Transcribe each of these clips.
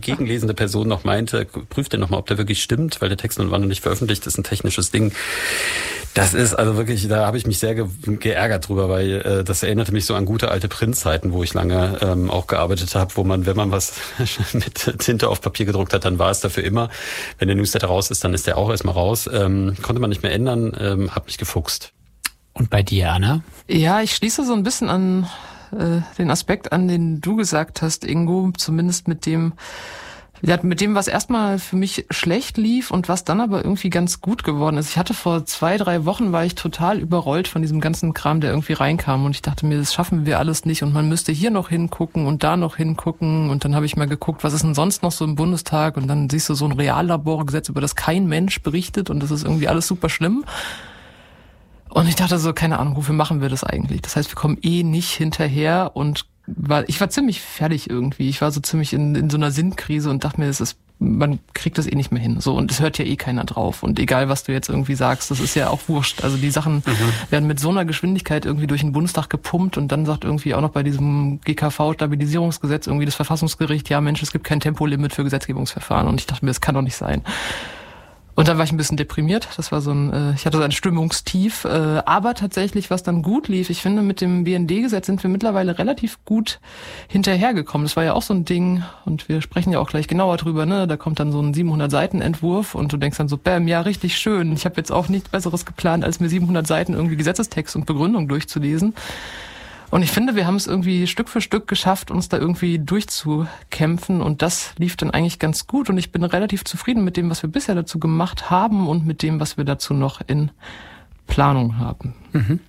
gegenlesende Person noch meinte, prüft den nochmal, ob der wirklich stimmt, weil der Text war noch nicht veröffentlicht, das ist ein technisches Ding. Das ist also wirklich, da habe ich mich sehr geärgert drüber, weil das erinnerte mich so an gute alte Printzeiten, wo ich lange auch gearbeitet habe, wo man, wenn man was mit Tinte auf Papier gedruckt hat, dann war es dafür immer. Wenn der Newsletter raus ist, dann ist der auch erstmal raus. Konnte man nicht mehr ändern, hab mich gefuchst. Und bei dir, Anna? Ja, ich schließe so ein bisschen an den Aspekt an, den du gesagt hast, Ingo, zumindest mit dem, was erstmal für mich schlecht lief und was dann aber irgendwie ganz gut geworden ist. Ich hatte vor 2-3 Wochen, war ich total überrollt von diesem ganzen Kram, der irgendwie reinkam, und ich dachte mir, das schaffen wir alles nicht und man müsste hier noch hingucken und da noch hingucken, und dann habe ich mal geguckt, was ist denn sonst noch so im Bundestag, und dann siehst du so ein Reallaborgesetz, über das kein Mensch berichtet, und das ist irgendwie alles super schlimm. Und ich dachte so, keine Ahnung, wofür machen wir das eigentlich? Das heißt, wir kommen nicht hinterher, und ich war ziemlich fertig irgendwie. Ich war so ziemlich in so einer Sinnkrise und dachte mir, man kriegt das nicht mehr hin. So, und es hört ja keiner drauf. Und egal, was du jetzt irgendwie sagst, das ist ja auch wurscht. Also die Sachen werden mit so einer Geschwindigkeit irgendwie durch den Bundestag gepumpt, und dann sagt irgendwie auch noch bei diesem GKV-Stabilisierungsgesetz irgendwie das Verfassungsgericht, ja Mensch, es gibt kein Tempolimit für Gesetzgebungsverfahren. Und ich dachte mir, das kann doch nicht sein. Und dann war ich ein bisschen deprimiert. Das war ich hatte so ein Stimmungstief. Aber tatsächlich, was dann gut lief, ich finde, mit dem BND-Gesetz sind wir mittlerweile relativ gut hinterhergekommen. Das war ja auch so ein Ding, und wir sprechen ja auch gleich genauer drüber, ne? Da kommt dann so ein 700-Seiten-Entwurf, und du denkst dann so, bam, ja, richtig schön. Ich habe jetzt auch nichts Besseres geplant, als mir 700 Seiten irgendwie Gesetzestext und Begründung durchzulesen. Und ich finde, wir haben es irgendwie Stück für Stück geschafft, uns da irgendwie durchzukämpfen, und das lief dann eigentlich ganz gut, und ich bin relativ zufrieden mit dem, was wir bisher dazu gemacht haben und mit dem, was wir dazu noch in Planung haben. Mhm.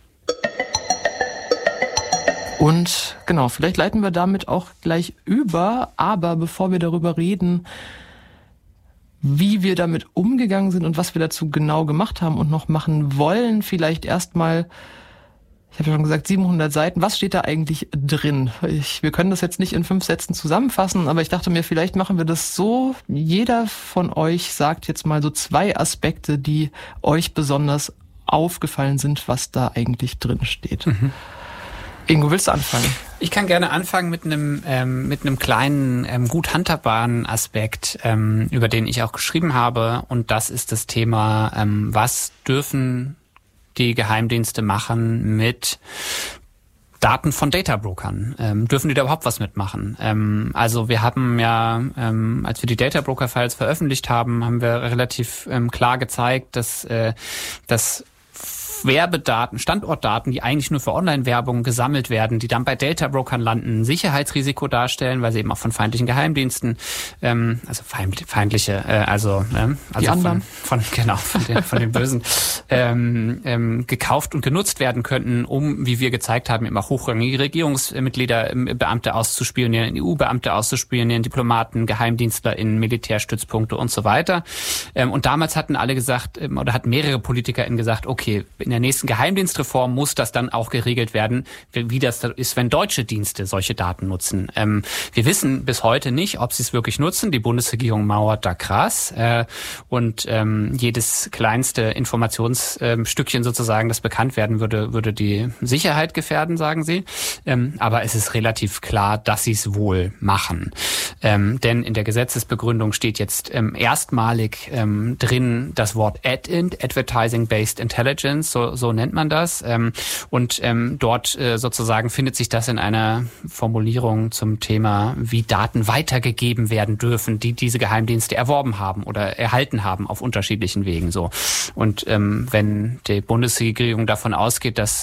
Und genau, vielleicht leiten wir damit auch gleich über, aber bevor wir darüber reden, wie wir damit umgegangen sind und was wir dazu genau gemacht haben und noch machen wollen, vielleicht erstmal, ich habe ja schon gesagt, 700 Seiten. Was steht da eigentlich drin? Wir können das jetzt nicht in 5 Sätzen zusammenfassen, aber ich dachte mir, vielleicht machen wir das so. Jeder von euch sagt jetzt mal so 2 Aspekte, die euch besonders aufgefallen sind, was da eigentlich drin steht. Mhm. Ingo, willst du anfangen? Ich kann gerne anfangen mit einem kleinen, gut handhabbaren Aspekt, über den ich auch geschrieben habe. Und das ist das Thema, was dürfen die Geheimdienste machen mit Daten von Databrokern. Dürfen die da überhaupt was mitmachen? Also wir haben ja, als wir die Databroker-Files veröffentlicht haben, haben wir relativ klar gezeigt, dass Werbedaten, Standortdaten, die eigentlich nur für Online-Werbung gesammelt werden, die dann bei Databrokern landen, ein Sicherheitsrisiko darstellen, weil sie eben auch von feindlichen Geheimdiensten, also feindliche, die anderen von den Bösen, gekauft und genutzt werden könnten, um, wie wir gezeigt haben, eben auch hochrangige Regierungsmitglieder, Beamte auszuspionieren, EU-Beamte auszuspionieren, Diplomaten, GeheimdienstlerInnen, Militärstützpunkte und so weiter. Und damals hatten alle gesagt, oder hatten mehrere PolitikerInnen gesagt, okay, in der nächsten Geheimdienstreform muss das dann auch geregelt werden, wie das ist, wenn deutsche Dienste solche Daten nutzen. Wir wissen bis heute nicht, ob sie es wirklich nutzen. Die Bundesregierung mauert da krass. Und jedes kleinste Informationsstückchen sozusagen, das bekannt werden würde die Sicherheit gefährden, sagen sie. Aber es ist relativ klar, dass sie es wohl machen. Denn in der Gesetzesbegründung steht jetzt erstmalig drin das Wort Advertising-Based Intelligence, so nennt man das. Und dort sozusagen findet sich das in einer Formulierung zum Thema, wie Daten weitergegeben werden dürfen, die diese Geheimdienste erworben haben oder erhalten haben auf unterschiedlichen Wegen. So. Und wenn die Bundesregierung davon ausgeht, dass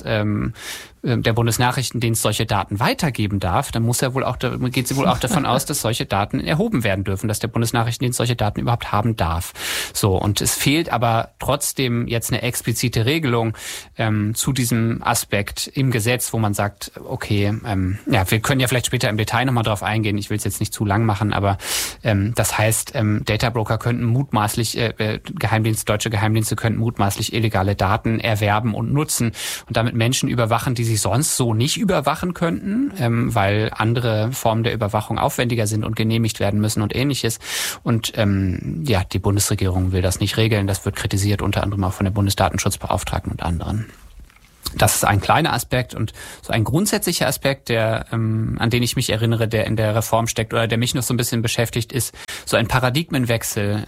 der Bundesnachrichtendienst solche Daten weitergeben darf, dann geht sie wohl auch davon aus, dass solche Daten erhoben werden dürfen, dass der Bundesnachrichtendienst solche Daten überhaupt haben darf. So, und es fehlt aber trotzdem jetzt eine explizite Regelung zu diesem Aspekt im Gesetz, wo man sagt, okay, wir können ja vielleicht später im Detail nochmal drauf eingehen, ich will es jetzt nicht zu lang machen, aber das heißt, Databroker könnten mutmaßlich, deutsche Geheimdienste könnten mutmaßlich illegale Daten erwerben und nutzen und damit Menschen überwachen, die sie sonst so nicht überwachen könnten, weil andere Formen der Überwachung aufwendiger sind und genehmigt werden müssen und Ähnliches. Und die Bundesregierung will das nicht regeln. Das wird kritisiert, unter anderem auch von der Bundesdatenschutzbeauftragten und anderen. Das ist ein kleiner Aspekt und so ein grundsätzlicher Aspekt, der an den ich mich erinnere, der in der Reform steckt oder der mich noch so ein bisschen beschäftigt, ist so ein Paradigmenwechsel,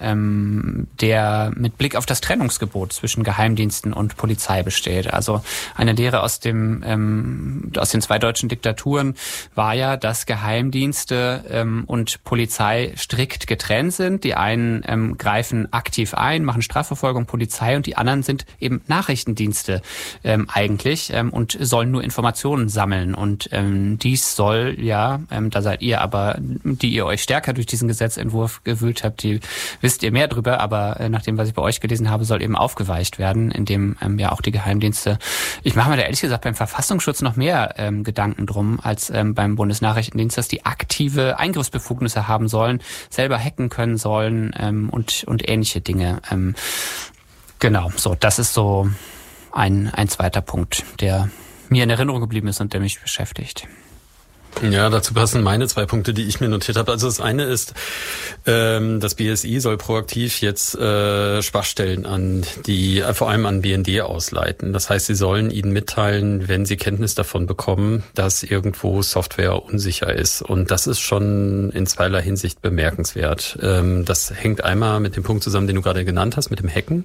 der mit Blick auf das Trennungsgebot zwischen Geheimdiensten und Polizei besteht. Also eine Lehre aus den zwei deutschen Diktaturen war ja, dass Geheimdienste und Polizei strikt getrennt sind. Die einen greifen aktiv ein, machen Strafverfolgung, Polizei, und die anderen sind eben Nachrichtendienste eigentlich und sollen nur Informationen sammeln. Und dies soll ja, da seid ihr aber, die ihr euch stärker durch diesen Gesetzentwurf gewühlt habt, die wisst ihr mehr drüber, aber nach dem, was ich bei euch gelesen habe, soll eben aufgeweicht werden, indem ja auch die Geheimdienste, ich mache mir da ehrlich gesagt beim Verfassungsschutz noch mehr Gedanken drum als beim Bundesnachrichtendienst, dass die aktive Eingriffsbefugnisse haben sollen, selber hacken können sollen und ähnliche Dinge. Genau, so, das ist so ein zweiter Punkt, der mir in Erinnerung geblieben ist und der mich beschäftigt. Ja, dazu passen meine 2 Punkte, die ich mir notiert habe. Also das eine ist, das BSI soll proaktiv jetzt Schwachstellen vor allem an BND ausleiten. Das heißt, sie sollen ihnen mitteilen, wenn sie Kenntnis davon bekommen, dass irgendwo Software unsicher ist. Und das ist schon in zweierlei Hinsicht bemerkenswert. Das hängt einmal mit dem Punkt zusammen, den du gerade genannt hast, mit dem Hacken.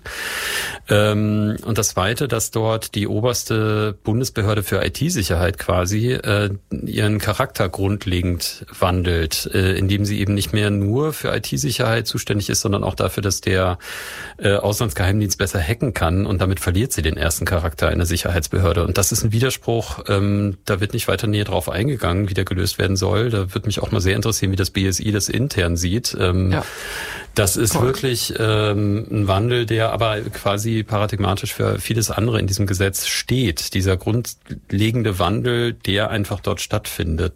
Und das Zweite, dass dort die oberste Bundesbehörde für IT-Sicherheit quasi ihren Charakter grundlegend wandelt, indem sie eben nicht mehr nur für IT-Sicherheit zuständig ist, sondern auch dafür, dass der Auslandsgeheimdienst besser hacken kann, und damit verliert sie den ersten Charakter einer Sicherheitsbehörde. Und das ist ein Widerspruch, da wird nicht weiter näher drauf eingegangen, wie der gelöst werden soll. Da würde mich auch mal sehr interessieren, wie das BSI das intern sieht. Das ist wirklich ein Wandel, der aber quasi paradigmatisch für vieles andere in diesem Gesetz steht. Dieser grundlegende Wandel, der einfach dort stattfindet.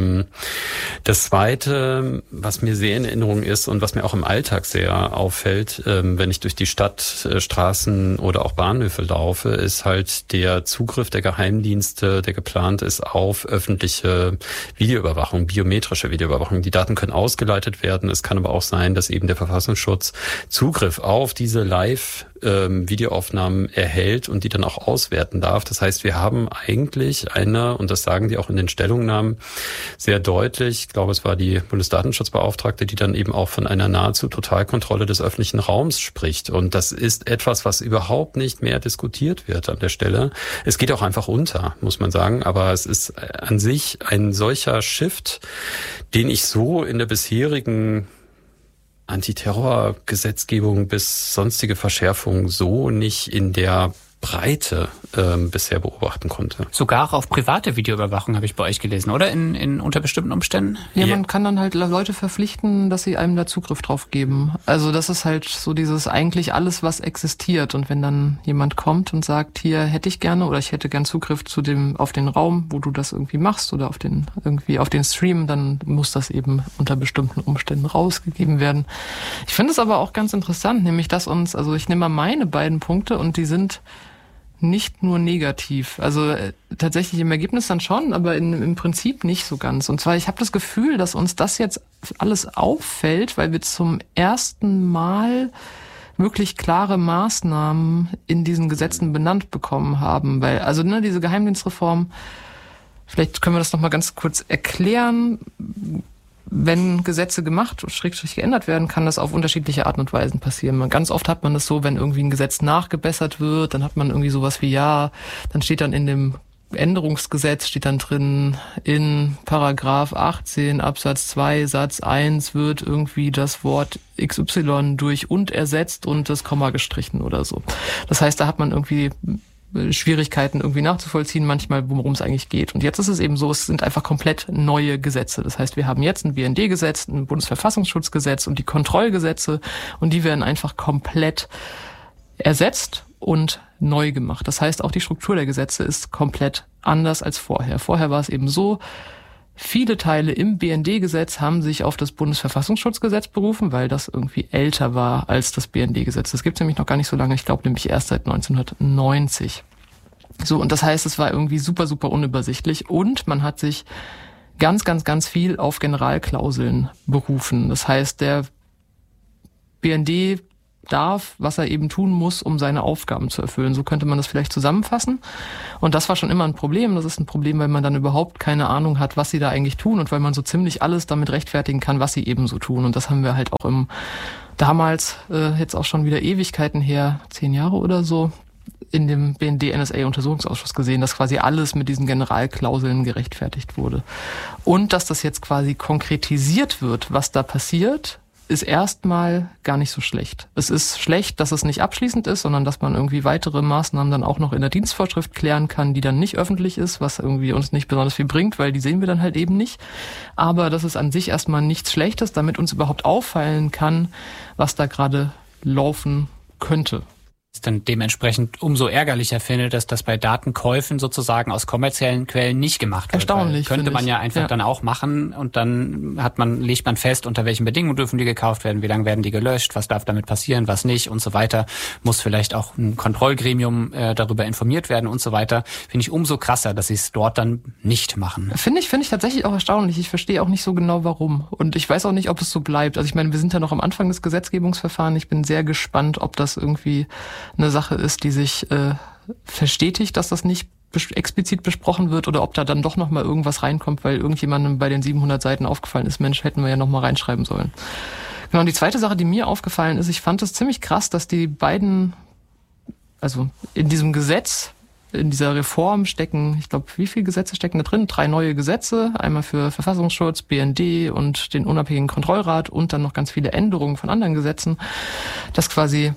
Das Zweite, was mir sehr in Erinnerung ist und was mir auch im Alltag sehr auffällt, wenn ich durch die Stadt, Straßen oder auch Bahnhöfe laufe, ist halt der Zugriff der Geheimdienste, der geplant ist auf öffentliche Videoüberwachung, biometrische Videoüberwachung. Die Daten können ausgeleitet werden. Es kann aber auch sein, dass eben der Verfassungsschutz Zugriff auf diese Live-Videoaufnahmen erhält und die dann auch auswerten darf. Das heißt, wir haben eigentlich und das sagen die auch in den Stellungnahmen sehr deutlich, ich glaube, es war die Bundesdatenschutzbeauftragte, die dann eben auch von einer nahezu Totalkontrolle des öffentlichen Raums spricht. Und das ist etwas, was überhaupt nicht mehr diskutiert wird an der Stelle. Es geht auch einfach unter, muss man sagen. Aber es ist an sich ein solcher Shift, den ich so in der bisherigen Antiterrorgesetzgebung bis sonstige Verschärfungen so nicht in der Breite bisher beobachten konnte. Sogar auf private Videoüberwachung habe ich bei euch gelesen, oder? Unter bestimmten Umständen? Ja, man kann dann halt Leute verpflichten, dass sie einem da Zugriff drauf geben. Also das ist halt so dieses eigentlich alles, was existiert. Und wenn dann jemand kommt und sagt, hier hätte ich gerne oder ich hätte gern Zugriff auf den Raum, wo du das irgendwie machst oder auf den Stream, dann muss das eben unter bestimmten Umständen rausgegeben werden. Ich finde es aber auch ganz interessant, nämlich dass ich nehme mal meine beiden Punkte und die sind nicht nur negativ. Also tatsächlich im Ergebnis dann schon, aber im Prinzip nicht so ganz. Und zwar, ich habe das Gefühl, dass uns das jetzt alles auffällt, weil wir zum ersten Mal wirklich klare Maßnahmen in diesen Gesetzen benannt bekommen haben. Weil, diese Geheimdienstreform, vielleicht können wir das noch mal ganz kurz erklären. Wenn Gesetze gemacht oder schrägstrich geändert werden, kann das auf unterschiedliche Arten und Weisen passieren. Ganz oft hat man das so, wenn irgendwie ein Gesetz nachgebessert wird, dann hat man irgendwie sowas wie, dann steht dann in dem Änderungsgesetz, steht dann drin, in Paragraph 18 Absatz 2 Satz 1 wird irgendwie das Wort XY durch und ersetzt und das Komma gestrichen oder so. Das heißt, da hat man irgendwie Schwierigkeiten irgendwie nachzuvollziehen, manchmal, worum es eigentlich geht. Und jetzt ist es eben so, es sind einfach komplett neue Gesetze. Das heißt, wir haben jetzt ein BND-Gesetz, ein Bundesverfassungsschutzgesetz und die Kontrollgesetze und die werden einfach komplett ersetzt und neu gemacht. Das heißt, auch die Struktur der Gesetze ist komplett anders als vorher. Vorher war es eben so, viele Teile im BND-Gesetz haben sich auf das Bundesverfassungsschutzgesetz berufen, weil das irgendwie älter war als das BND-Gesetz. Das gibt es nämlich noch gar nicht so lange. Ich glaube nämlich erst seit 1990. So, und das heißt, es war irgendwie super, super unübersichtlich und man hat sich ganz, ganz, ganz viel auf Generalklauseln berufen. Das heißt, der BND darf, was er eben tun muss, um seine Aufgaben zu erfüllen. So könnte man das vielleicht zusammenfassen. Und das war schon immer ein Problem. Das ist ein Problem, weil man dann überhaupt keine Ahnung hat, was sie da eigentlich tun und weil man so ziemlich alles damit rechtfertigen kann, was sie eben so tun. Und das haben wir halt auch damals, jetzt auch schon wieder Ewigkeiten her, 10 Jahre oder so, in dem BND-NSA-Untersuchungsausschuss gesehen, dass quasi alles mit diesen Generalklauseln gerechtfertigt wurde. Und dass das jetzt quasi konkretisiert wird, was da passiert, ist erstmal gar nicht so schlecht. Es ist schlecht, dass es nicht abschließend ist, sondern dass man irgendwie weitere Maßnahmen dann auch noch in der Dienstvorschrift klären kann, die dann nicht öffentlich ist, was irgendwie uns nicht besonders viel bringt, weil die sehen wir dann halt eben nicht. Aber das ist an sich erstmal nichts Schlechtes, damit uns überhaupt auffallen kann, was da gerade laufen könnte. Ist dann dementsprechend umso ärgerlicher finde, dass das bei Datenkäufen sozusagen aus kommerziellen Quellen nicht gemacht wird. Erstaunlich. Könnte man ja einfach dann auch machen und dann legt man fest, unter welchen Bedingungen dürfen die gekauft werden, wie lange werden die gelöscht, was darf damit passieren, was nicht und so weiter. Muss vielleicht auch ein Kontrollgremium darüber informiert werden und so weiter. Finde ich umso krasser, dass sie es dort dann nicht machen. Finde ich tatsächlich auch erstaunlich. Ich verstehe auch nicht so genau, warum. Und ich weiß auch nicht, ob es so bleibt. Also ich meine, wir sind ja noch am Anfang des Gesetzgebungsverfahrens. Ich bin sehr gespannt, ob das irgendwie eine Sache ist, die sich verstetigt, dass das nicht explizit besprochen wird oder ob da dann doch nochmal irgendwas reinkommt, weil irgendjemandem bei den 700 Seiten aufgefallen ist, Mensch, hätten wir ja nochmal reinschreiben sollen. Genau, und die zweite Sache, die mir aufgefallen ist, ich fand es ziemlich krass, dass die beiden, also in diesem Gesetz, in dieser Reform stecken, ich glaube, wie viele Gesetze stecken da drin? 3 neue Gesetze, einmal für Verfassungsschutz, BND und den unabhängigen Kontrollrat und dann noch ganz viele Änderungen von anderen Gesetzen, dass quasi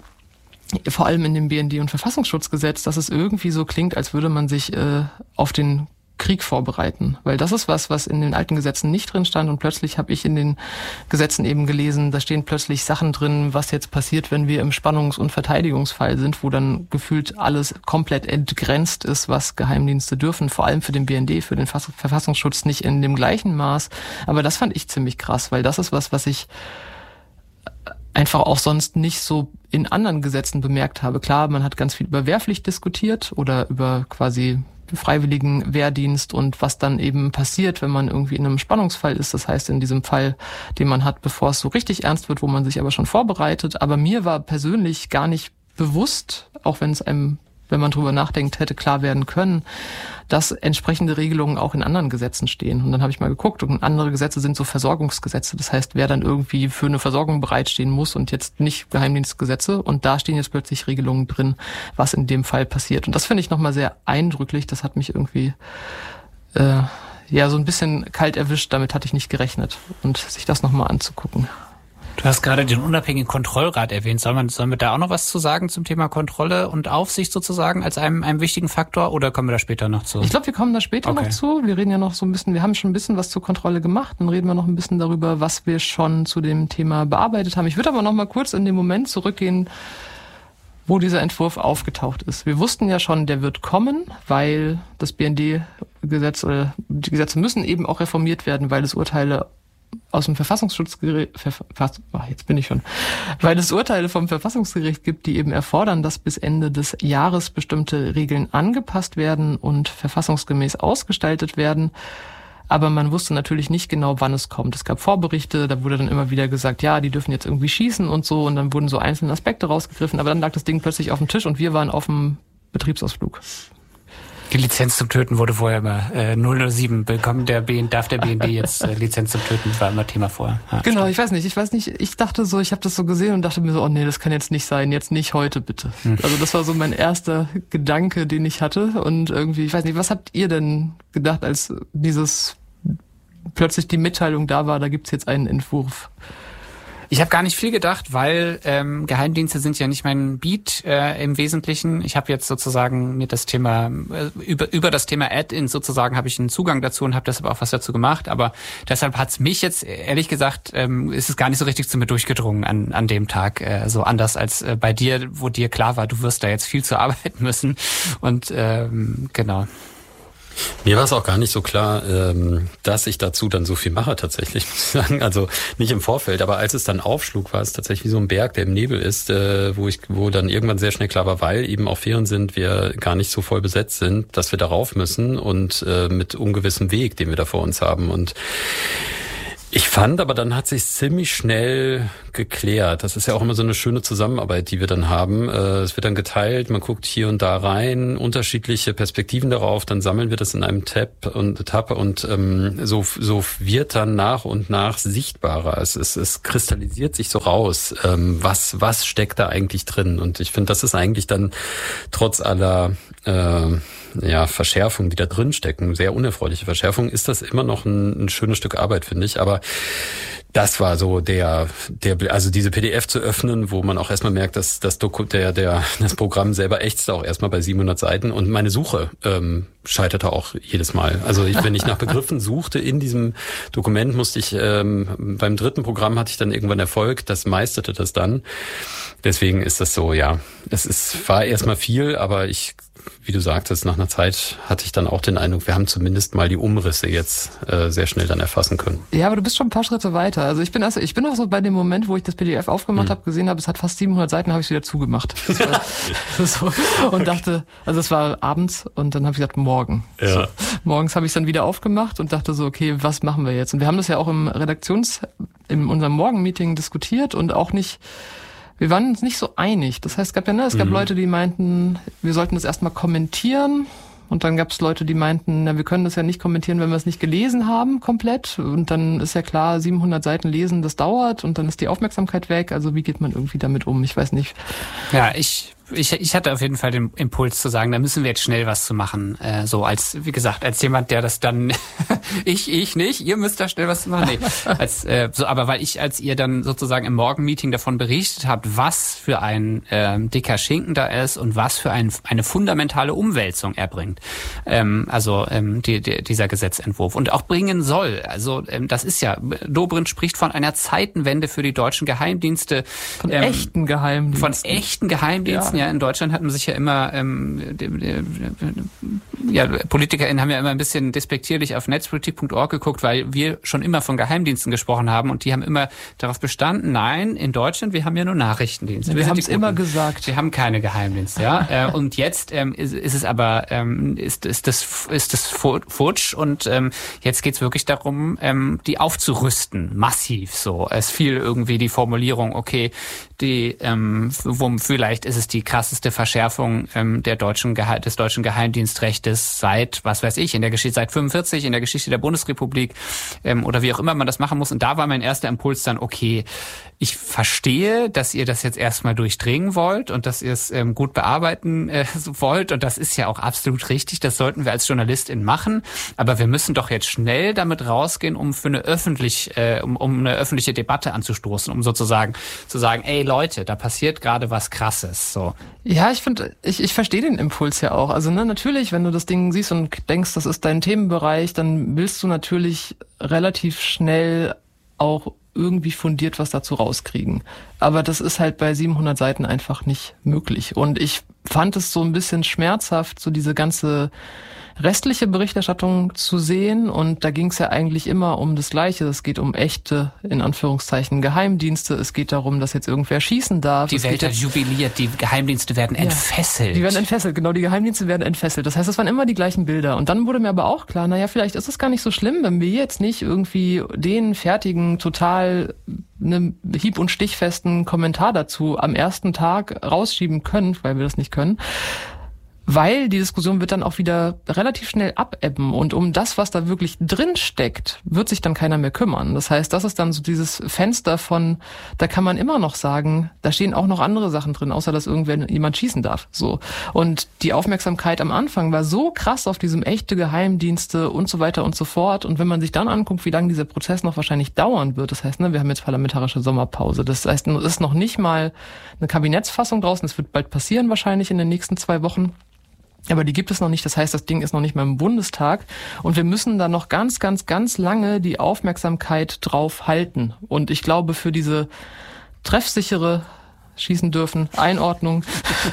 vor allem in dem BND- und Verfassungsschutzgesetz, dass es irgendwie so klingt, als würde man sich auf den Krieg vorbereiten. Weil das ist was in den alten Gesetzen nicht drin stand und plötzlich habe ich in den Gesetzen eben gelesen, da stehen plötzlich Sachen drin, was jetzt passiert, wenn wir im Spannungs- und Verteidigungsfall sind, wo dann gefühlt alles komplett entgrenzt ist, was Geheimdienste dürfen, vor allem für den BND, für den Verfassungsschutz nicht in dem gleichen Maß. Aber das fand ich ziemlich krass, weil das ist was ich einfach auch sonst nicht so in anderen Gesetzen bemerkt habe. Klar, man hat ganz viel über Wehrpflicht diskutiert oder über quasi freiwilligen Wehrdienst und was dann eben passiert, wenn man irgendwie in einem Spannungsfall ist. Das heißt, in diesem Fall, den man hat, bevor es so richtig ernst wird, wo man sich aber schon vorbereitet. Aber mir war persönlich gar nicht bewusst, auch wenn es einem, wenn man drüber nachdenkt, hätte klar werden können, dass entsprechende Regelungen auch in anderen Gesetzen stehen. Und dann habe ich mal geguckt und andere Gesetze sind so Versorgungsgesetze. Das heißt, wer dann irgendwie für eine Versorgung bereitstehen muss und jetzt nicht Geheimdienstgesetze. Und da stehen jetzt plötzlich Regelungen drin, was in dem Fall passiert. Und das finde ich nochmal sehr eindrücklich. Das hat mich irgendwie so ein bisschen kalt erwischt. Damit hatte ich nicht gerechnet. Und sich das nochmal anzugucken. Du hast gerade den unabhängigen Kontrollrat erwähnt. Sollen wir da auch noch was zu sagen zum Thema Kontrolle und Aufsicht sozusagen als einem wichtigen Faktor oder kommen wir da später noch zu? Ich glaube, wir kommen da später noch zu. Wir reden ja noch so ein bisschen, wir haben schon ein bisschen was zur Kontrolle gemacht. Dann reden wir noch ein bisschen darüber, was wir schon zu dem Thema bearbeitet haben. Ich würde aber noch mal kurz in den Moment zurückgehen, wo dieser Entwurf aufgetaucht ist. Wir wussten ja schon, der wird kommen, weil das BND-Gesetz oder die Gesetze müssen eben auch reformiert werden, weil es Urteile aus dem Verfassungsschutzgericht, weil es Urteile vom Verfassungsgericht gibt, die eben erfordern, dass bis Ende des Jahres bestimmte Regeln angepasst werden und verfassungsgemäß ausgestaltet werden. Aber man wusste natürlich nicht genau, wann es kommt. Es gab Vorberichte, da wurde dann immer wieder gesagt, ja, die dürfen jetzt irgendwie schießen und so. Und dann wurden so einzelne Aspekte rausgegriffen. Aber dann lag das Ding plötzlich auf dem Tisch und wir waren auf dem Betriebsausflug. Die Lizenz zum Töten wurde vorher immer 007 bekommen. Darf der BND jetzt Lizenz zum Töten? Das war immer Thema vorher. Ja, genau, ich weiß nicht. Ich dachte so, ich habe das so gesehen und dachte mir so, oh nee, das kann jetzt nicht sein. Jetzt nicht heute, bitte. Also das war so mein erster Gedanke, den ich hatte. Und irgendwie, ich weiß nicht, was habt ihr denn gedacht, als plötzlich die Mitteilung da war, da gibt's jetzt einen Entwurf? Ich habe gar nicht viel gedacht, weil Geheimdienste sind ja nicht mein Beat im Wesentlichen. Ich habe jetzt sozusagen mir das Thema über das Thema Add-in sozusagen habe ich einen Zugang dazu und habe deshalb auch was dazu gemacht. Aber deshalb hat's mich jetzt ehrlich gesagt ist es gar nicht so richtig zu mir durchgedrungen an dem Tag. So anders als bei dir, wo dir klar war, du wirst da jetzt viel zu arbeiten müssen. Und genau. Mir war es auch gar nicht so klar, dass ich dazu dann so viel mache tatsächlich, muss ich sagen. Also nicht im Vorfeld, aber als es dann aufschlug, war es tatsächlich wie so ein Berg, der im Nebel ist, wo dann irgendwann sehr schnell klar war, weil eben auch Ferien sind, wir gar nicht so voll besetzt sind, dass wir darauf müssen und mit ungewissem Weg, den wir da vor uns haben. Und Ich fand, aber dann hat sich ziemlich schnell geklärt. Das ist ja auch immer so eine schöne Zusammenarbeit, die wir dann haben. Es wird dann geteilt, man guckt hier und da rein, unterschiedliche Perspektiven darauf, dann sammeln wir das in einem Tab und so wird dann nach und nach sichtbarer. Es kristallisiert sich so raus, was steckt da eigentlich drin. Und ich finde, das ist eigentlich dann trotz aller Verschärfungen, die da drin stecken, sehr unerfreuliche Verschärfungen, ist das immer noch ein schönes Stück Arbeit, finde ich. Aber das war so also diese PDF zu öffnen, wo man auch erstmal merkt, dass das Programm selber ächzt auch erstmal bei 700 Seiten und meine Suche scheiterte auch jedes Mal. Also wenn ich nach Begriffen suchte in diesem Dokument, musste ich beim dritten Programm hatte ich dann irgendwann Erfolg, das meisterte das dann. Deswegen ist das so, war erstmal viel, aber wie du sagtest, nach einer Zeit hatte ich dann auch den Eindruck, wir haben zumindest mal die Umrisse jetzt sehr schnell dann erfassen können. Ja, aber du bist schon ein paar Schritte weiter. Also ich bin auch so bei dem Moment, wo ich das PDF aufgemacht habe, gesehen habe, es hat fast 700 Seiten, habe ich es wieder zugemacht. Das war so, und dachte, also es war abends und dann habe ich gesagt, morgen. Ja. So. Morgens habe ich es dann wieder aufgemacht und dachte so, okay, was machen wir jetzt? Und wir haben das ja auch in unserem Morgenmeeting diskutiert und auch wir waren uns nicht so einig. Das heißt, es gab Leute, die meinten, wir sollten das erstmal kommentieren. Und dann gab es Leute, die meinten, wir können das ja nicht kommentieren, wenn wir es nicht gelesen haben komplett. Und dann ist ja klar, 700 Seiten lesen, das dauert und dann ist die Aufmerksamkeit weg. Also wie geht man irgendwie damit um? Ich weiß nicht. Ja, ich hatte auf jeden Fall den Impuls zu sagen, da müssen wir jetzt schnell was zu machen. So wie gesagt, als jemand, der das dann, ich nicht, ihr müsst da schnell was zu machen. Nee, aber als ihr dann sozusagen im Morgenmeeting davon berichtet habt, was für ein dicker Schinken da ist und was für eine fundamentale Umwälzung er bringt. Dieser Gesetzentwurf und auch bringen soll. Also das ist ja, Dobrindt spricht von einer Zeitenwende für die deutschen Geheimdienste. Von echten Geheimdiensten. Von echten Geheimdiensten, ja. In Deutschland hat man sich ja immer, PolitikerInnen haben ja immer ein bisschen despektierlich auf netzpolitik.org geguckt, weil wir schon immer von Geheimdiensten gesprochen haben und die haben immer darauf bestanden, nein, in Deutschland, wir haben ja nur Nachrichtendienste. Ja, wir haben es immer gesagt. Wir haben keine Geheimdienste, ja. Und jetzt ist es aber, ist das futsch und jetzt geht's wirklich darum, die aufzurüsten, massiv so. Es fiel irgendwie die Formulierung, okay, vielleicht ist es die krasseste Verschärfung des deutschen Geheimdienstrechtes seit, was weiß ich, seit 45 in der Geschichte der Bundesrepublik oder wie auch immer man das machen muss. Und da war mein erster Impuls dann, okay, ich verstehe, dass ihr das jetzt erstmal durchdringen wollt und dass ihr es gut bearbeiten wollt und das ist ja auch absolut richtig, das sollten wir als JournalistInnen machen, aber wir müssen doch jetzt schnell damit rausgehen, um eine öffentliche Debatte anzustoßen, um sozusagen zu sagen, ey Leute, da passiert gerade was Krasses. So. Ja, ich verstehe den Impuls ja auch. Also natürlich, wenn du das Ding siehst und denkst, das ist dein Themenbereich, dann willst du natürlich relativ schnell auch irgendwie fundiert was dazu rauskriegen. Aber das ist halt bei 700 Seiten einfach nicht möglich. Und ich fand es so ein bisschen schmerzhaft, so diese ganze restliche Berichterstattung zu sehen. Und da ging es ja eigentlich immer um das Gleiche. Es geht um echte, in Anführungszeichen, Geheimdienste. Es geht darum, dass jetzt irgendwer schießen darf. Die Welt hat jubiliert, die Geheimdienste werden entfesselt. Die werden entfesselt, genau, die Geheimdienste werden entfesselt. Das heißt, es waren immer die gleichen Bilder. Und dann wurde mir aber auch klar, vielleicht ist es gar nicht so schlimm, wenn wir jetzt nicht irgendwie den fertigen, total hieb- und stichfesten Kommentar dazu am ersten Tag rausschieben können, weil wir das nicht können. Weil die Diskussion wird dann auch wieder relativ schnell abebben und um das, was da wirklich drin steckt, wird sich dann keiner mehr kümmern. Das heißt, das ist dann so dieses Fenster von, da kann man immer noch sagen, da stehen auch noch andere Sachen drin, außer dass jemand schießen darf. So. Und die Aufmerksamkeit am Anfang war so krass auf diesem echte Geheimdienste und so weiter und so fort. Und wenn man sich dann anguckt, wie lange dieser Prozess noch wahrscheinlich dauern wird, das heißt, wir haben jetzt parlamentarische Sommerpause. Das heißt, es ist noch nicht mal eine Kabinettsfassung draußen. Das wird bald passieren wahrscheinlich in den nächsten 2 Wochen. Aber die gibt es noch nicht. Das heißt, das Ding ist noch nicht mal im Bundestag. Und wir müssen da noch ganz, ganz, ganz lange die Aufmerksamkeit drauf halten. Und ich glaube, für diese treffsichere schießen dürfen Einordnung,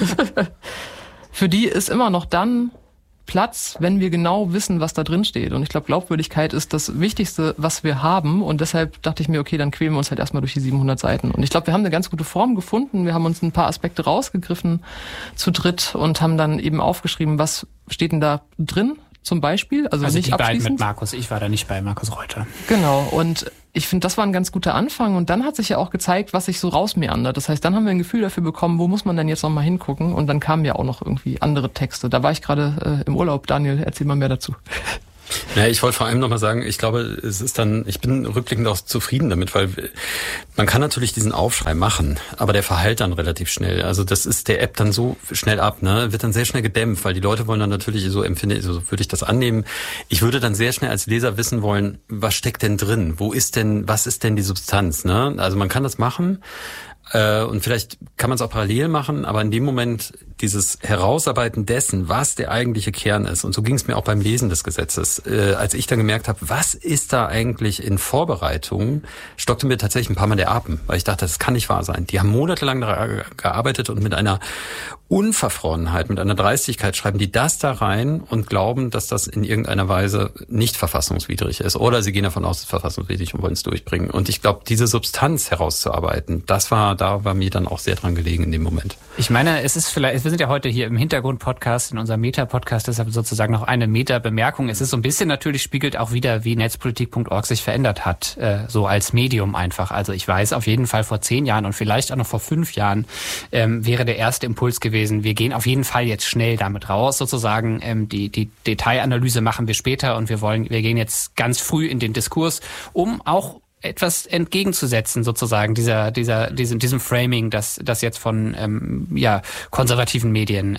für die ist immer noch dann Platz, wenn wir genau wissen, was da drin steht. Und ich glaube, Glaubwürdigkeit ist das Wichtigste, was wir haben. Und deshalb dachte ich mir, okay, dann quälen wir uns halt erstmal durch die 700 Seiten. Und ich glaube, wir haben eine ganz gute Form gefunden. Wir haben uns ein paar Aspekte rausgegriffen zu dritt und haben dann eben aufgeschrieben, was steht denn da drin. zum Beispiel. Also nicht die beiden abschließend. mit Markus. Ich war da nicht bei Markus Reuter. Genau. Und ich finde, das war ein ganz guter Anfang. Und dann hat sich ja auch gezeigt, was sich so rausmeandert. Das heißt, dann haben wir ein Gefühl dafür bekommen, wo muss man denn jetzt nochmal hingucken? Und dann kamen ja auch noch irgendwie andere Texte. Da war ich gerade im Urlaub. Daniel, erzähl mal mehr dazu. Ja, ich wollte vor allem nochmal sagen, ich glaube, ich bin rückblickend auch zufrieden damit, weil man kann natürlich diesen Aufschrei machen, aber der verhallt dann relativ schnell. Also das ist der App dann so schnell ab, ne, wird dann sehr schnell gedämpft, weil die Leute wollen dann natürlich, so würde ich das annehmen. Ich würde dann sehr schnell als Leser wissen wollen, was steckt denn drin? Was ist denn die Substanz, ne? Also man kann das machen. Und vielleicht kann man es auch parallel machen, aber in dem Moment dieses Herausarbeiten dessen, was der eigentliche Kern ist, und so ging es mir auch beim Lesen des Gesetzes, als ich dann gemerkt habe, was ist da eigentlich in Vorbereitung, stockte mir tatsächlich ein paar Mal der Atem, weil ich dachte, das kann nicht wahr sein. Die haben monatelang daran gearbeitet und mit einer Unverfrorenheit, mit einer Dreistigkeit schreiben die das da rein und glauben, dass das in irgendeiner Weise nicht verfassungswidrig ist. Oder sie gehen davon aus, es ist verfassungswidrig und wollen es durchbringen. Und ich glaube, diese Substanz herauszuarbeiten, da war mir dann auch sehr dran gelegen in dem Moment. Ich meine, wir sind ja heute hier im Hintergrund-Podcast, in unserem Meta-Podcast, deshalb sozusagen noch eine Meta-Bemerkung. Es ist so ein bisschen natürlich, spiegelt auch wieder, wie netzpolitik.org sich verändert hat, so als Medium einfach. Also ich weiß auf jeden Fall vor 10 Jahren und vielleicht auch noch vor 5 Jahren wäre der erste Impuls gewesen, wir gehen auf jeden Fall jetzt schnell damit raus, sozusagen. Die Detailanalyse machen wir später und wir gehen jetzt ganz früh in den Diskurs, um auch etwas entgegenzusetzen, sozusagen, diesem Framing, das jetzt von konservativen Medien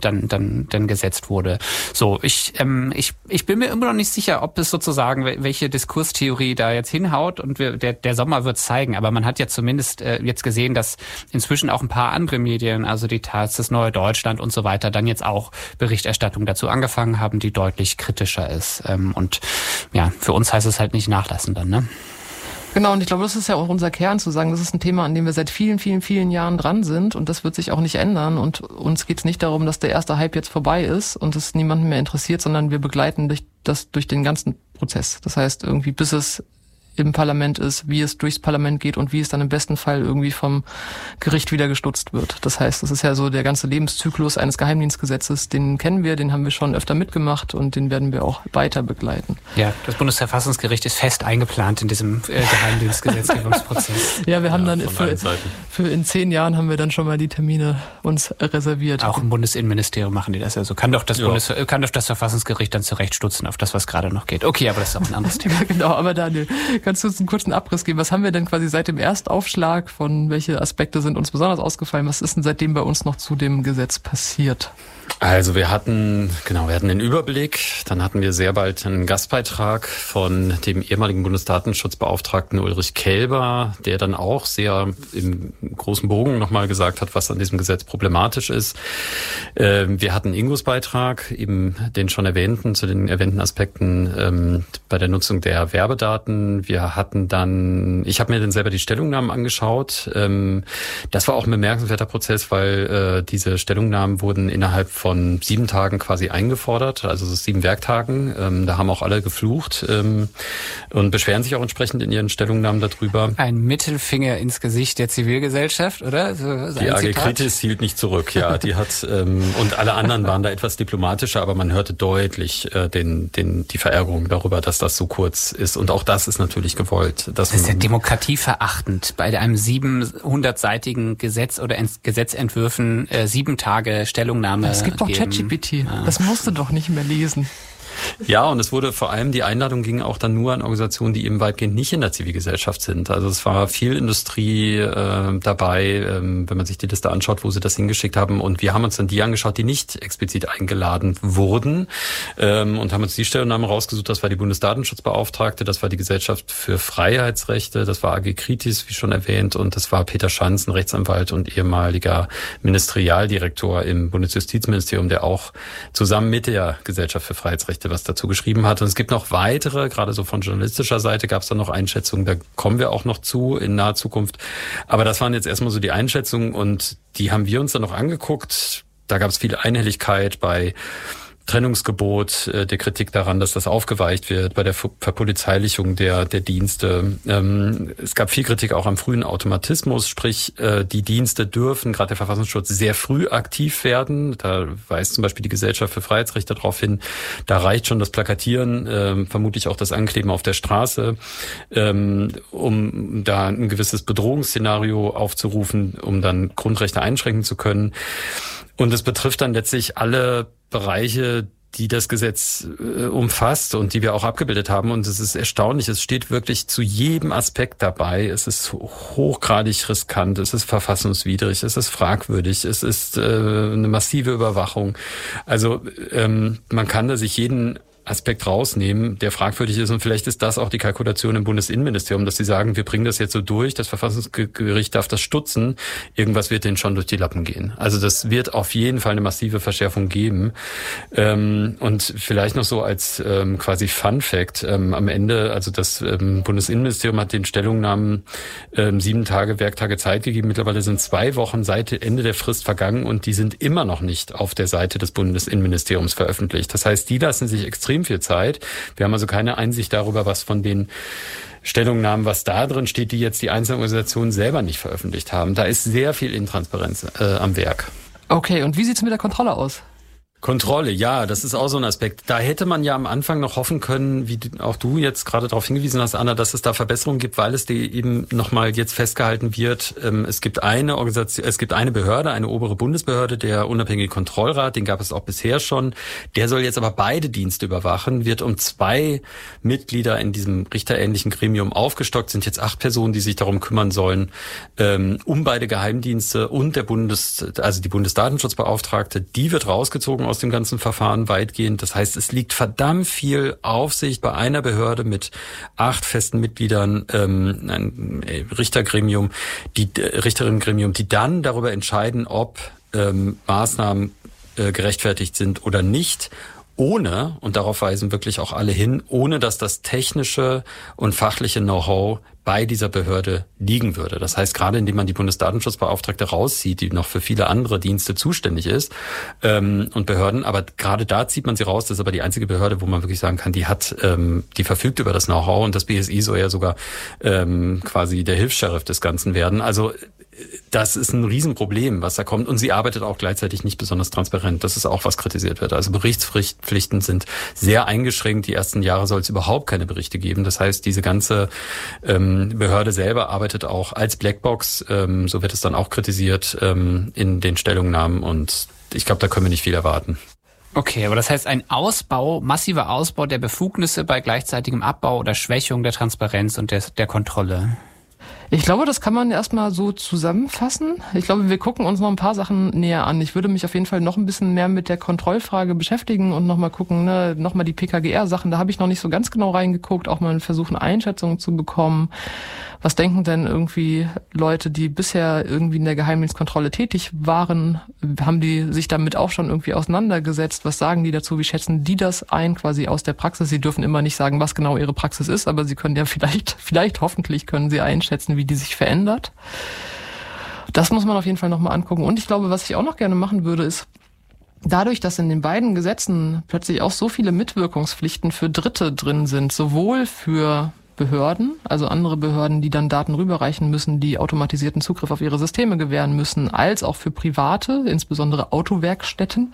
dann gesetzt wurde. So, ich bin mir immer noch nicht sicher, ob es sozusagen, welche Diskurstheorie da jetzt hinhaut, und der Sommer wird zeigen, aber man hat ja zumindest jetzt gesehen, dass inzwischen auch ein paar andere Medien, also die Taz, das Neue Deutschland und so weiter, dann jetzt auch Berichterstattung dazu angefangen haben, die deutlich kritischer ist. Und ja, für uns heißt es halt nicht nachlassen dann, ne? Genau, und ich glaube, das ist ja auch unser Kern, zu sagen, das ist ein Thema, an dem wir seit vielen, vielen, vielen Jahren dran sind, und das wird sich auch nicht ändern, und uns geht es nicht darum, dass der erste Hype jetzt vorbei ist und es niemanden mehr interessiert, sondern wir begleiten durch den ganzen Prozess. Das heißt, irgendwie bis es im Parlament ist, wie es durchs Parlament geht und wie es dann im besten Fall irgendwie vom Gericht wieder gestutzt wird. Das heißt, das ist ja so der ganze Lebenszyklus eines Geheimdienstgesetzes, den kennen wir, den haben wir schon öfter mitgemacht und den werden wir auch weiter begleiten. Ja, das Bundesverfassungsgericht ist fest eingeplant in diesem Geheimdienstgesetzgesetzgebungsprozess. Ja, wir haben dann für in 10 Jahren haben wir dann schon mal die Termine uns reserviert. Auch im Bundesinnenministerium machen die das ja so. Kann doch das Verfassungsgericht dann zurechtstutzen auf das, was gerade noch geht. Okay, aber das ist auch ein anderes Thema. Ja, genau, aber Daniel, kannst du uns einen kurzen Abriss geben? Was haben wir denn quasi seit dem Erstaufschlag, welche Aspekte sind uns besonders ausgefallen? Was ist denn seitdem bei uns noch zu dem Gesetz passiert? Also wir hatten den Überblick, dann hatten wir sehr bald einen Gastbeitrag von dem ehemaligen Bundesdatenschutzbeauftragten Ulrich Kelber, der dann auch sehr im großen Bogen nochmal gesagt hat, was an diesem Gesetz problematisch ist. Wir hatten Ingos Beitrag, eben den schon erwähnten, zu den erwähnten Aspekten bei der Nutzung der Werbedaten. Wir hatten dann, ich habe mir dann selber die Stellungnahmen angeschaut. Das war auch ein bemerkenswerter Prozess, weil diese Stellungnahmen wurden innerhalb von 7 Tagen quasi eingefordert, also 7 Werktagen. Da haben auch alle geflucht und beschweren sich auch entsprechend in ihren Stellungnahmen darüber. Ein Mittelfinger ins Gesicht der Zivilgesellschaft, oder? So die AG Kritis hielt nicht zurück, ja. Die hat und alle anderen waren da etwas diplomatischer, aber man hörte deutlich die Verärgerung darüber, dass das so kurz ist. Und auch das ist natürlich gewollt. Das ist ja demokratieverachtend, bei einem 700-seitigen Gesetz oder Gesetzentwürfen 7 Tage Stellungnahme. Es gibt doch ChatGPT. Ja. Das musst du doch nicht mehr lesen. Ja, und es wurde vor allem, die Einladung ging auch dann nur an Organisationen, die eben weitgehend nicht in der Zivilgesellschaft sind. Also es war viel Industrie dabei, wenn man sich die Liste anschaut, wo sie das hingeschickt haben. Und wir haben uns dann die angeschaut, die nicht explizit eingeladen wurden und haben uns die Stellungnahme rausgesucht. Das war die Bundesdatenschutzbeauftragte, das war die Gesellschaft für Freiheitsrechte, das war AG Kritis, wie schon erwähnt, und das war Peter Schanz, ein Rechtsanwalt und ehemaliger Ministerialdirektor im Bundesjustizministerium, der auch zusammen mit der Gesellschaft für Freiheitsrechte was dazu geschrieben hat. Und es gibt noch weitere, gerade so von journalistischer Seite gab es dann noch Einschätzungen, da kommen wir auch noch zu in naher Zukunft. Aber das waren jetzt erstmal so die Einschätzungen und die haben wir uns dann noch angeguckt. Da gab es viel Einhelligkeit bei Trennungsgebot, der Kritik daran, dass das aufgeweicht wird, bei der Verpolizeilichung der Dienste. Es gab viel Kritik auch am frühen Automatismus, sprich die Dienste dürfen, gerade der Verfassungsschutz, sehr früh aktiv werden. Da weist zum Beispiel die Gesellschaft für Freiheitsrechte darauf hin, da reicht schon das Plakatieren, vermutlich auch das Ankleben auf der Straße, um da ein gewisses Bedrohungsszenario aufzurufen, um dann Grundrechte einschränken zu können. Und es betrifft dann letztlich alle Bereiche, die das Gesetz umfasst und die wir auch abgebildet haben. Und es ist erstaunlich, es steht wirklich zu jedem Aspekt dabei. Es ist hochgradig riskant, es ist verfassungswidrig, es ist fragwürdig, es ist eine massive Überwachung. Also man kann da sich jeden Aspekt rausnehmen, der fragwürdig ist. Und vielleicht ist das auch die Kalkulation im Bundesinnenministerium, dass sie sagen, wir bringen das jetzt so durch, das Verfassungsgericht darf das stutzen, irgendwas wird denen schon durch die Lappen gehen. Also das wird auf jeden Fall eine massive Verschärfung geben. Und vielleicht noch so als quasi Fun Fact, am Ende, also das Bundesinnenministerium hat den Stellungnahmen 7 Werktage Zeit gegeben. Mittlerweile sind 2 Wochen seit Ende der Frist vergangen und die sind immer noch nicht auf der Seite des Bundesinnenministeriums veröffentlicht. Das heißt, die lassen sich extrem viel Zeit. Wir haben also keine Einsicht darüber, was von den Stellungnahmen, was da drin steht, die jetzt die einzelnen Organisationen selber nicht veröffentlicht haben. Da ist sehr viel Intransparenz am Werk. Okay, und wie sieht's mit der Kontrolle aus? Kontrolle, ja, das ist auch so ein Aspekt. Da hätte man ja am Anfang noch hoffen können, wie auch du jetzt gerade darauf hingewiesen hast, Anna, dass es da Verbesserungen gibt, weil es eben nochmal jetzt festgehalten wird. Es gibt eine Organisation, es gibt eine Behörde, eine obere Bundesbehörde, der unabhängige Kontrollrat, den gab es auch bisher schon. Der soll jetzt aber beide Dienste überwachen, wird um 2 Mitglieder in diesem richterähnlichen Gremium aufgestockt, sind jetzt 8 Personen, die sich darum kümmern sollen, um beide Geheimdienste und die Bundesdatenschutzbeauftragte, die wird rausgezogen aus dem ganzen Verfahren weitgehend. Das heißt, es liegt verdammt viel Aufsicht bei einer Behörde mit 8 festen Mitgliedern, ein Richtergremium, Richterinnengremium, die dann darüber entscheiden, ob Maßnahmen gerechtfertigt sind oder nicht, ohne, und darauf weisen wirklich auch alle hin, ohne dass das technische und fachliche Know-how bei dieser Behörde liegen würde. Das heißt, gerade indem man die Bundesdatenschutzbeauftragte rauszieht, die noch für viele andere Dienste zuständig ist und Behörden, aber gerade da zieht man sie raus. Das ist aber die einzige Behörde, wo man wirklich sagen kann, die verfügt über das Know-how, und das BSI soll ja sogar quasi der Hilfs-Sheriff des Ganzen werden. Also das ist ein Riesenproblem, was da kommt. Und sie arbeitet auch gleichzeitig nicht besonders transparent. Das ist auch, was kritisiert wird. Also Berichtspflichten sind sehr eingeschränkt. Die ersten Jahre soll es überhaupt keine Berichte geben. Das heißt, diese ganze Behörde selber arbeitet auch als Blackbox. So wird es dann auch kritisiert in den Stellungnahmen. Und ich glaube, da können wir nicht viel erwarten. Okay, aber das heißt ein massiver Ausbau der Befugnisse bei gleichzeitigem Abbau oder Schwächung der Transparenz und der Kontrolle. Ich glaube, das kann man erstmal so zusammenfassen. Ich glaube, wir gucken uns noch ein paar Sachen näher an. Ich würde mich auf jeden Fall noch ein bisschen mehr mit der Kontrollfrage beschäftigen und nochmal gucken, nochmal die PKGR-Sachen, da habe ich noch nicht so ganz genau reingeguckt, auch mal versuchen, Einschätzungen zu bekommen. Was denken denn irgendwie Leute, die bisher irgendwie in der Geheimdienstkontrolle tätig waren? Haben die sich damit auch schon irgendwie auseinandergesetzt? Was sagen die dazu? Wie schätzen die das ein, quasi aus der Praxis? Sie dürfen immer nicht sagen, was genau ihre Praxis ist, aber sie können ja vielleicht hoffentlich können sie einschätzen, wie die sich verändert. Das muss man auf jeden Fall nochmal angucken. Und ich glaube, was ich auch noch gerne machen würde, ist, dadurch, dass in den beiden Gesetzen plötzlich auch so viele Mitwirkungspflichten für Dritte drin sind, sowohl für Behörden, also andere Behörden, die dann Daten rüberreichen müssen, die automatisierten Zugriff auf ihre Systeme gewähren müssen, als auch für Private, insbesondere Autowerkstätten,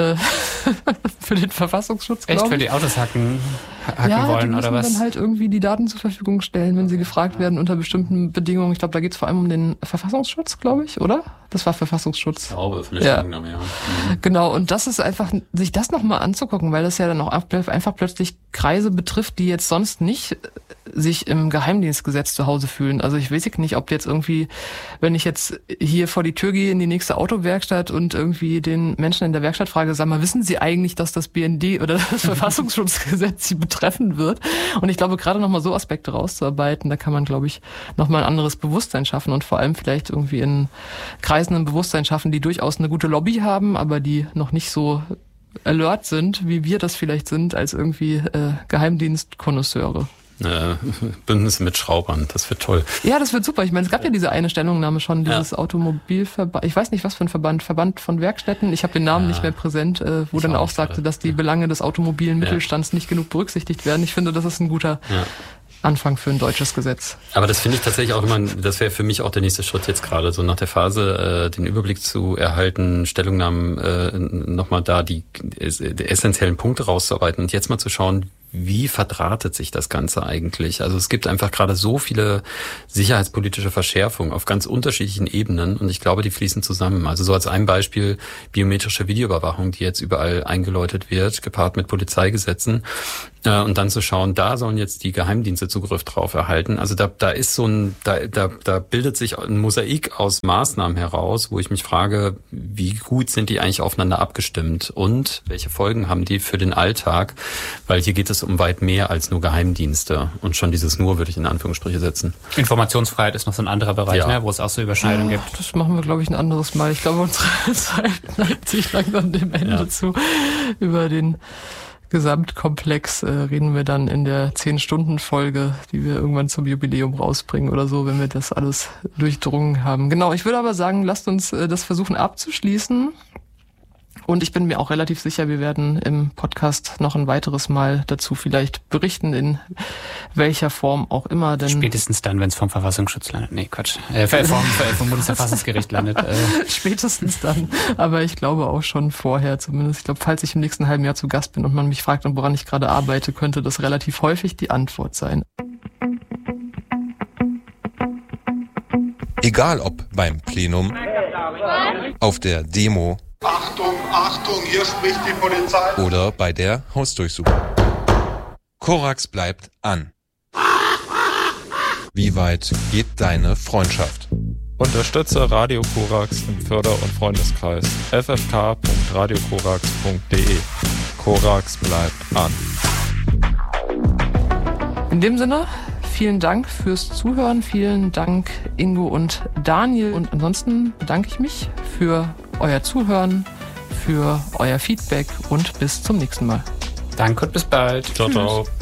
für den Verfassungsschutz, glaube ich. Echt, für die Autos hacken wollen, oder was? Dann halt irgendwie die Daten zur Verfügung stellen, wenn sie gefragt werden unter bestimmten Bedingungen. Ich glaube, da geht es vor allem um den Verfassungsschutz, glaube ich, oder? Das war Verfassungsschutz. Ich glaube, für ja. Genau, und das ist einfach, sich das nochmal anzugucken, weil das ja dann auch einfach plötzlich Kreise betrifft, die jetzt sonst nicht sich im Geheimdienstgesetz zu Hause fühlen. Also ich weiß nicht, ob jetzt irgendwie, wenn ich jetzt hier vor die Tür gehe in die nächste Autowerkstatt und irgendwie den Menschen in der Werkstatt frage, sag mal, wissen Sie eigentlich, dass das BND oder das Verfassungsschutzgesetz Sie betreffen wird? Und ich glaube, gerade nochmal so Aspekte rauszuarbeiten, da kann man, glaube ich, nochmal ein anderes Bewusstsein schaffen und vor allem vielleicht irgendwie in Kreisen ein Bewusstsein schaffen, die durchaus eine gute Lobby haben, aber die noch nicht so alert sind, wie wir das vielleicht sind, als irgendwie Geheimdienstkonnoisseure. Bündnisse mit Schraubern. Das wird toll. Ja, das wird super. Ich meine, es gab ja diese eine Stellungnahme schon, dieses Automobilverband, ich weiß nicht, was für ein Verband von Werkstätten, ich habe den Namen nicht mehr präsent, wo dann auch sagte, dass die Belange des automobilen Mittelstands nicht genug berücksichtigt werden. Ich finde, das ist ein guter Anfang für ein deutsches Gesetz. Aber das finde ich tatsächlich auch immer, das wäre für mich auch der nächste Schritt jetzt gerade, so nach der Phase den Überblick zu erhalten, Stellungnahmen nochmal da die essentiellen Punkte rauszuarbeiten und jetzt mal zu schauen, wie verdrahtet sich das Ganze eigentlich? Also es gibt einfach gerade so viele sicherheitspolitische Verschärfungen auf ganz unterschiedlichen Ebenen und ich glaube, die fließen zusammen. Also so als ein Beispiel biometrische Videoüberwachung, die jetzt überall eingeläutet wird, gepaart mit Polizeigesetzen. Und dann zu schauen, da sollen jetzt die Geheimdienste Zugriff drauf erhalten. Also da ist so da bildet sich ein Mosaik aus Maßnahmen heraus, wo ich mich frage, wie gut sind die eigentlich aufeinander abgestimmt und welche Folgen haben die für den Alltag? Weil hier geht es um weit mehr als nur Geheimdienste. Und schon dieses nur würde ich in Anführungsstriche setzen. Informationsfreiheit ist noch so ein anderer Bereich, ne, wo es auch so Überschneidungen gibt. Das machen wir, glaube ich, ein anderes Mal. Ich glaube, unsere Zeit neigt sich langsam dem Ende zu. Über den Gesamtkomplex reden wir dann in der 10-Stunden-Folge, die wir irgendwann zum Jubiläum rausbringen oder so, wenn wir das alles durchdrungen haben. Genau, ich würde aber sagen, lasst uns das versuchen abzuschließen. Und ich bin mir auch relativ sicher, wir werden im Podcast noch ein weiteres Mal dazu vielleicht berichten, in welcher Form auch immer. Denn spätestens dann, wenn es vom Verfassungsschutz landet. Nee, Quatsch. Vom Bundesverfassungsgericht landet. Spätestens dann. Aber ich glaube auch schon vorher zumindest. Ich glaube, falls ich im nächsten halben Jahr zu Gast bin und man mich fragt, woran ich gerade arbeite, könnte das relativ häufig die Antwort sein. Egal ob beim Plenum, auf der Demo, Achtung, Achtung, hier spricht die Polizei. Oder bei der Hausdurchsuchung. Korax bleibt an. Wie weit geht deine Freundschaft? Unterstütze Radio Korax im Förder- und Freundeskreis. ffk.radiokorax.de. Korax bleibt an. In dem Sinne, vielen Dank fürs Zuhören. Vielen Dank, Ingo und Daniel. Und ansonsten bedanke ich mich für euer Zuhören, für euer Feedback und bis zum nächsten Mal. Danke und bis bald. Ciao, ciao.